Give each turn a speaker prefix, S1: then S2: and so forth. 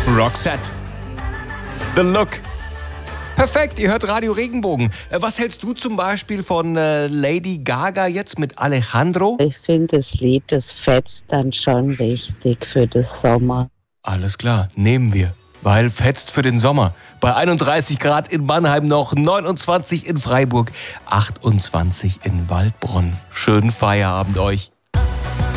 S1: Roxette. The Look. Perfekt, ihr hört Radio Regenbogen. Was hältst du zum Beispiel von Lady Gaga jetzt mit Alejandro?
S2: Ich finde, das Lied, das fetzt dann schon richtig für den Sommer.
S1: Alles klar, nehmen wir. Weil fetzt für den Sommer. Bei 31 Grad in Mannheim noch, 29 in Freiburg, 28 in Waldbrunn. Schönen Feierabend euch.